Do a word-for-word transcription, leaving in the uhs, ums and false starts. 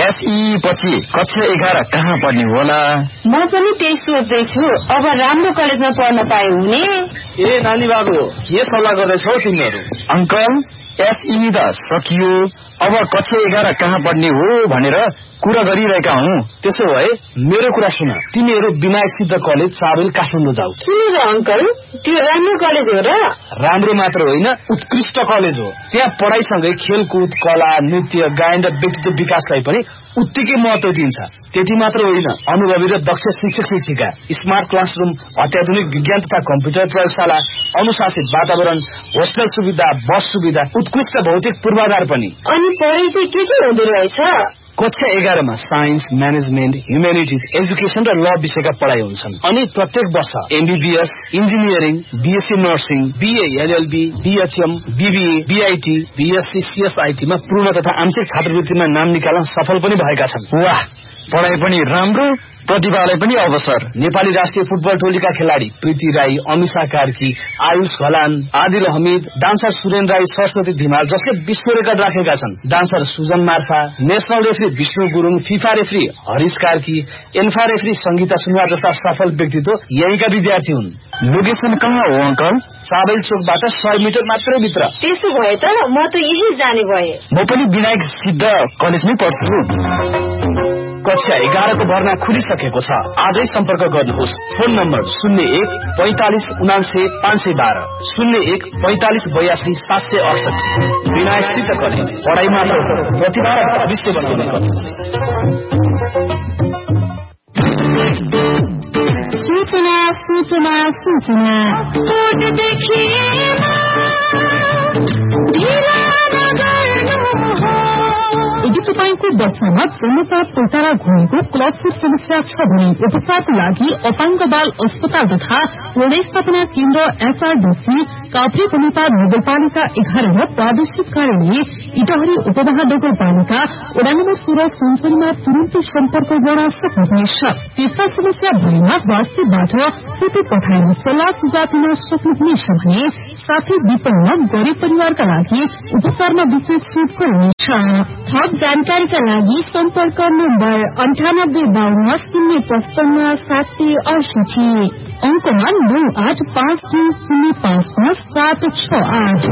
एसई पछि कक्षा एघार कहाँ पढ्ने होला? म पनि त्यही सोच्दैछु। अब राम्रो कलेजमा पढ्न पाए हुने। ए नानी बाबु, के सल्लाह गर्दैछौ तिमीहरू? अंकल, एसई त सकियो, अब कक्षा एघार कहाँ पढ्ने हो भनेर कुरा गरिरहेका हौ। त्यसो भए मेरो कुरा सुन, तिमीहरू विनायक सिद्ध कलेज चाबेल काठमाडौँ जाऊ। किन र अंकल, त्यो राम्रो कलेज हो र? राम्रो मात्र होइन, उत्कृष्ट कलेज हो। त्यहाँ पढाइसँगै खेलकुद, कला, नृत्य, गायन र व्यक्तित्व विकासलाई पनि उत्तिकै महत्व दिन्छ। त्यति मात्र होइन, अनुभवी र दक्ष शिक्षक शिक्षिका, स्मार्ट क्लासरूम, अत्याधुनिक विज्ञान तथा कम्प्युटर प्रयोगशाला, अनुशासित वातावरण, होस्टेल सुविधा, बस सुविधा, उत्कृष्ट भौतिक पूर्वाधार पनि। अनि पढाइ चाहिँ के के हुँदो रहेछ? कक्षा एघारमा साइन्स, म्यानेजमेन्ट, ह्युमेनिटिज, एजुकेसन र ल विषयका पढाइ हुन्छन्। अनि प्रत्येक वर्ष MBBS, engineering, BSc nursing, BA LLB, BHM, BBA, BIT, BSc, CSIT मा पूर्ण तथा आंशिक छात्रवृत्तिमा नाम निकाल्न सफल पनि भएका छन्। वाह, पढाइ पनि राम्रो, प्रतिभालाई पनि अवसर। नेपाली राष्ट्रिय फुटबल टोलीका खेलाडी प्रीति राई, अमिषा कार्की, आयुष घलान, आदिल हमिद, डान्सर सुरेन राई, सरस्वती धिमाल जसले विश्व रेकर्ड राखेका छन्, dancer Sujan Marpha, national referee Vishnu Gurung, FIFA referee Harish Karki, ANFA referee Sangeeta Sunuwar जस्ता सफल व्यक्तित्व यहीँका विद्यार्थी हुन्। लोकेसन कहाँ हो अंकल? चाबेल चोकबाट सय मिटर मात्रै भित्र। त्यसो भए त म त यही जाने भए। म पनि विनायक सिद्ध कलेजमै पढ्छु। कक्षा एघारको भर्ना खुलिसकेको छ। आजै सम्पर्क गर्नुहोस्। फोन नम्बर शून्य एक पैंतालिस उनासे पाँच सय बाह्र, शून्य एक पैंतालिस बयासी सात सय अडसठी। विनायक सिद्ध कलेज, पढाइ मात्र प्रतिभा र भविष्य बनाउने कलेज। सूचना सूचना सूचना यदि तपाईंको बस्नमा जन्मजात पोटारा घुमेको क्लबफुट समस्या छ भने उपचारको लागि अपाङ्ग बाल अस्पताल तथा पुनर्स्थापना केन्द्र एचआरडीसी काभ्रे बनेपा नगरपालिका एघार र प्रादेशिक कार्यालय इटहरी उपमहानगरपालिका वडा नम्बर सोह्र सुनसरीमा तुरन्तै सम्पर्क गर्न सक्नुहुनेछ। त्यस्ता समस्या भएमा वाट्सएपबाट फोटो पठाएर सल्लाह सुझाव दिन सक्नुहुनेछ भने साथै विपन्न गरीब परिवारका लागि उपचारमा विशेष छुट गरिनेछ। थप जानकारीका लागि सम्पर्क नम्बर अन्ठानब्बे बाहन्न शून्य पचपन्न सात सय अडसठी, अंकमा नौ आठ पाँच दुई शून्य पाँच पाँच सात छ आठ।